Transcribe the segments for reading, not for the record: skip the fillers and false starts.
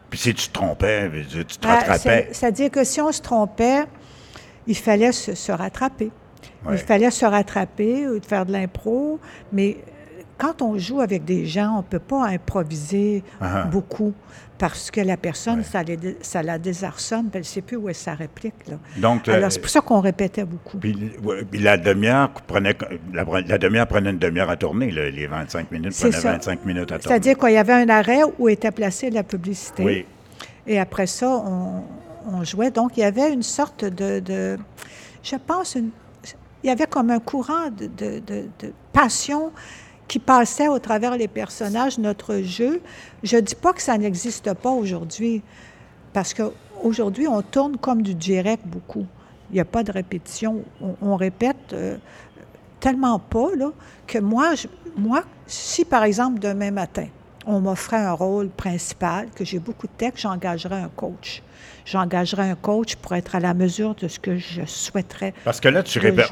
Puis si tu te trompais, tu te rattrapais. C'est-à-dire que si on se trompait, il fallait se rattraper. Ouais. Il fallait se rattraper ou faire de l'impro, mais quand on joue avec des gens, on ne peut pas improviser beaucoup parce que la personne, ça la désarçonne, elle ne sait plus où est sa réplique. Là. Donc, alors, c'est pour ça qu'on répétait beaucoup. Puis la demi-heure prenait une demi-heure à tourner, là, les 25 minutes prenaient 25 minutes à tourner. C'est-à-dire qu'il y avait un arrêt où était placée la publicité. Oui. Et après ça, on jouait. Donc, il y avait une sorte de je pense, il y avait comme un courant de passion qui passait au travers les personnages, notre jeu. Je ne dis pas que ça n'existe pas aujourd'hui, parce qu'aujourd'hui, on tourne comme du direct beaucoup. Il n'y a pas de répétition. On répète tellement pas, là, que moi, si par exemple, demain matin, on m'offrait un rôle principal, que j'ai beaucoup de textes, j'engagerais un coach. J'engagerais un coach pour être à la mesure de ce que je souhaiterais. Parce que là, tu répètes.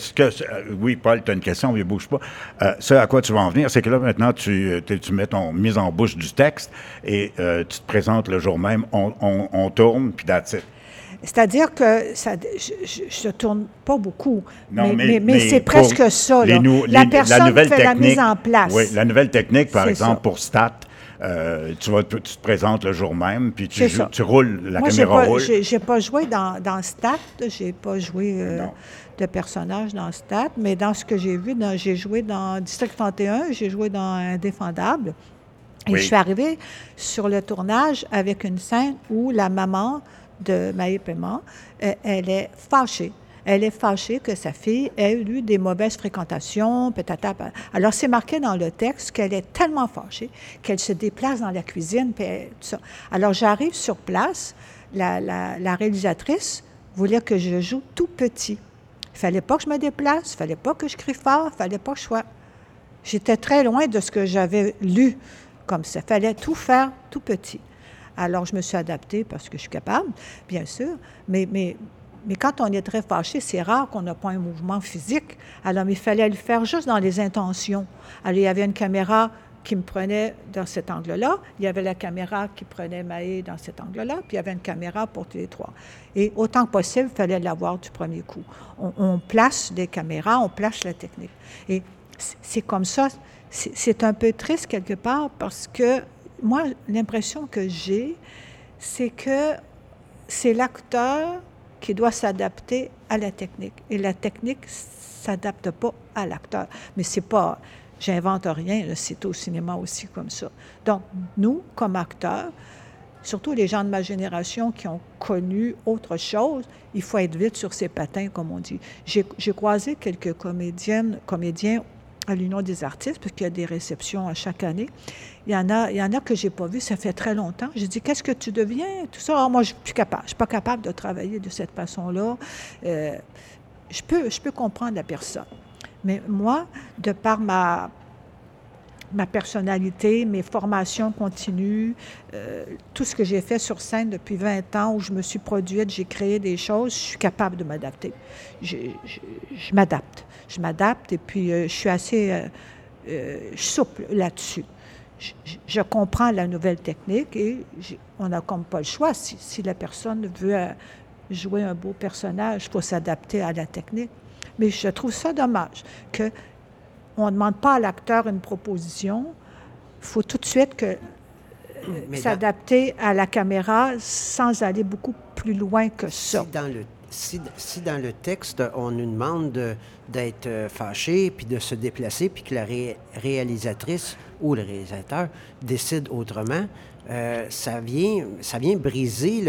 Oui, Paul, tu as une question, mais bouge pas. Ce à quoi tu vas en venir, c'est que là, maintenant, tu mets ton mise en bouche du texte et tu te présentes le jour même, on tourne, puis that's it. C'est-à-dire que je ne tourne pas beaucoup, non, mais c'est presque ça. Là. La personne fait la mise en place. Oui, la nouvelle technique, par exemple, pour Stat, tu te présentes le jour même, puis tu roules, la caméra roule. Moi, je n'ai pas joué dans Stat, je n'ai pas joué de personnage dans Stat, mais dans ce que j'ai vu, j'ai joué dans District 31, j'ai joué dans Indéfendable. Et je suis arrivée sur le tournage avec une scène où la maman de Maë Paiement, elle est fâchée. Elle est fâchée que sa fille ait eu des mauvaises fréquentations, peut-être. Alors, c'est marqué dans le texte qu'elle est tellement fâchée qu'elle se déplace dans la cuisine, puis tout ça. Alors, j'arrive sur place, la réalisatrice voulait que je joue tout petit. Il ne fallait pas que je me déplace, il ne fallait pas que je crie fort, il ne fallait pas que je sois... J'étais très loin de ce que j'avais lu comme ça. Il fallait tout faire tout petit. Alors, je me suis adaptée parce que je suis capable, bien sûr, mais quand on est très fâché, c'est rare qu'on n'a pas un mouvement physique. Alors, il fallait le faire juste dans les intentions. Alors, il y avait une caméra qui me prenait dans cet angle-là, il y avait la caméra qui prenait Maë dans cet angle-là, puis il y avait une caméra pour tous les trois. Et autant que possible, il fallait l'avoir du premier coup. On place des caméras, on place la technique. Et c'est comme ça, c'est un peu triste quelque part parce que moi, l'impression que j'ai, c'est que c'est l'acteur qui doit s'adapter à la technique. Et la technique ne s'adapte pas à l'acteur. Mais c'est pas... J'invente rien, là, c'est au cinéma aussi comme ça. Donc, nous, comme acteurs, surtout les gens de ma génération qui ont connu autre chose, il faut être vite sur ses patins, comme on dit. J'ai croisé quelques comédiens à l'Union des artistes, parce qu'il y a des réceptions à chaque année. Il y en a que je n'ai pas vu, ça fait très longtemps. J'ai dit, qu'est-ce que tu deviens? Tout ça. Alors, moi, je ne suis plus capable. Je ne suis pas capable de travailler de cette façon-là. Je peux comprendre la personne. Mais moi, de par ma personnalité, mes formations continues, tout ce que j'ai fait sur scène depuis 20 ans, où je me suis produite, j'ai créé des choses, je suis capable de m'adapter. Je m'adapte. Je m'adapte et puis je suis assez souple là-dessus. Je comprends la nouvelle technique et on n'a comme pas le choix. Si la personne veut jouer un beau personnage, il faut s'adapter à la technique. Mais je trouve ça dommage qu'on ne demande pas à l'acteur une proposition. Il faut tout de suite s'adapter à la caméra sans aller beaucoup plus loin que ça. Si dans le texte, on nous demande d'être fâché, puis de se déplacer, puis que la réalisatrice ou le réalisateur décide autrement, ça vient briser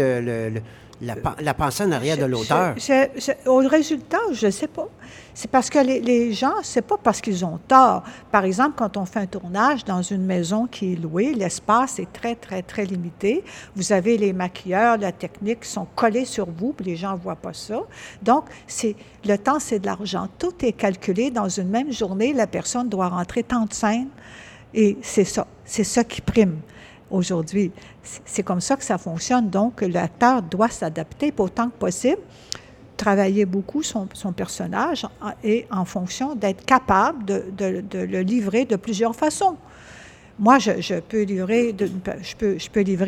la pensée en arrière de l'auteur. Au résultat, je ne sais pas. C'est parce que les gens, c'est pas parce qu'ils ont tort. Par exemple, quand on fait un tournage dans une maison qui est louée, l'espace est très, très, très limité. Vous avez les maquilleurs, la technique qui sont collés sur vous, puis les gens ne voient pas ça. Donc, le temps, c'est de l'argent. Tout est calculé dans une même journée. La personne doit rentrer tant de scènes. Et c'est ça qui prime. Aujourd'hui, c'est comme ça que ça fonctionne. Donc, l'acteur doit s'adapter autant que possible, travailler beaucoup son personnage et en fonction d'être capable de le livrer de plusieurs façons. Moi, je peux livrer